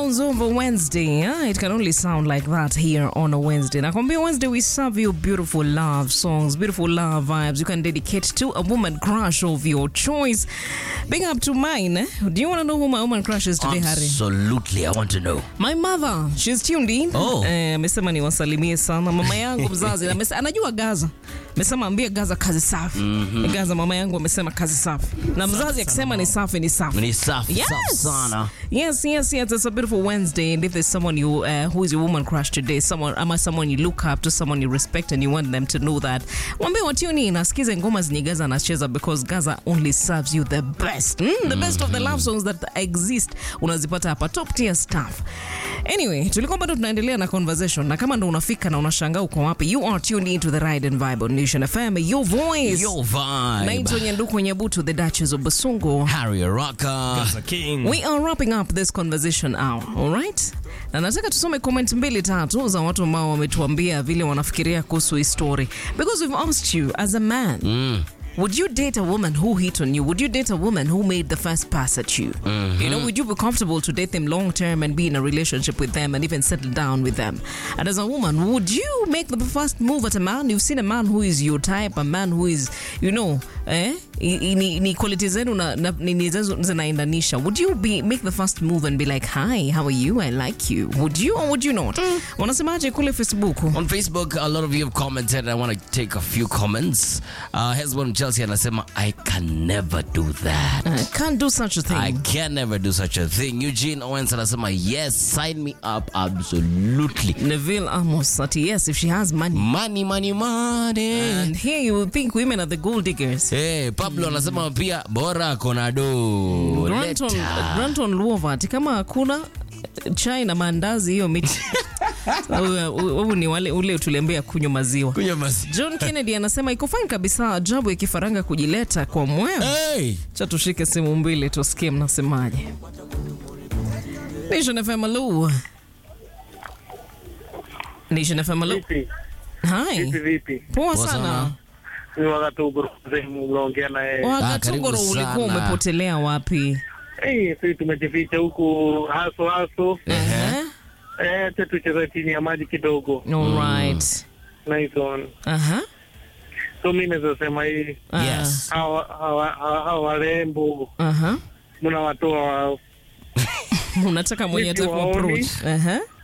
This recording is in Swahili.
sounds of a Wednesday. It can only sound like that here on a Wednesday. Nakwambia Wednesday we serve you beautiful love songs, beautiful love vibes you can dedicate to a woman crush of your choice. Big up to mine. Do you want to know who my woman crush is today, Harry? Absolutely, I want to know. My mother, she's tuned in. Amesema niwasalimie sana mama yangu mzazi. Anajua Gaza. Amesema ambie Gaza kazi safi. Gaza mama yangu amesema kazi safi. Na mzazi akisema ni safi ni safi. Ni safi, Yes. safi sana. Yes. It's a beautiful Wednesday, and if there's someone you who is your woman crush today, someone you look up to, someone you respect, and you want them to know that, mwambie watuni nasikize ngoma zenye Gaza anacheza, because Gaza only serves you the best. The best of the love songs that exist unazipata hapa, top tier stuff. Anyway, tulikuwa bado tunaendelea na conversation, na kama ndo unafika na unashangaa uko wapi, you are tuned into the Ride and Vibe on Nation FM, your voice. Your vibe. Naitwa Nyanduku Nyabutu, the Duchess of Basungu. Harry Araka. King. We are wrapping up this conversation hour, all right? Na nataka tusome comment 2-3 za watu ambao wametuambia vile wanafikiria kuhusu hii story. Because we've asked you as a man, would you date a woman who hit on you? Would you date a woman who made the first pass at you? You know, would you be comfortable to date them long term and be in a relationship with them and even settle down with them? And as a woman, would you make the first move at a man? You've seen a man who is your type, a man who is, you know, ni qualities zenu na zinaendanisha. Would you make the first move and be like, hi, how are you? I like you. Would you or would you not? Wanasemaje kule Facebook? On Facebook, a lot of you have commented. I want to take a few comments. Hezbollah Chelsea anasema, I can never do that. I can't do such a thing. I can never do such a thing. Eugene Owens anasema, yes, sign me up, absolutely. Neville Amos ati yes, if she has money. Money. And here you would think women are the gold diggers. Hey, Pablo anasema pia bora konado. Granton Luova ati kama hakuna chai na mandazi hiyo miti. Wewe ni wale ule tuliambia kunywa maziwa. John Kennedy anasema iko fine kabisa, ajabu ya kifaranga kujileta kwa mweo. Hey! Cha tushike simu mbili tusikie mnasemaje. Nation FM hello. Nation FM hello. Hi. Vipi? Poa sana. Ni wakatuguru mnaongea na yeye. Wakatuguru ulikuwa umepotelea wapi? Sisi tumejificha huku haso. Tucheza chini ya maji kidogo. All right. Nice one. So mimi naweza sema hii. Yes. Hawa warembo. Mnawatoa Unataka mwenye atakuapproach.